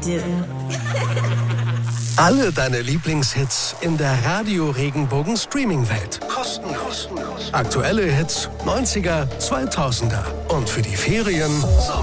do. Alle deine Lieblingshits in der Radio-Regenbogen-Streaming-Welt. Kostenlos. Aktuelle Hits, 90er, 2000er. Und für die Ferien